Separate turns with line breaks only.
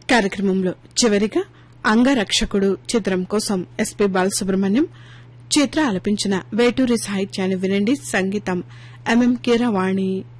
కార్యక్రమంలో చివరిగా అంగరక్షకుడు చిత్రం కోసం ఎస్పీ బాలసుబ్రహ్మణ్యం చిత్ర ఆలపించిన వేటూరి సాహిత్యాన్ని వినండి. సంగీతం ఎంఎం కీరవాణి.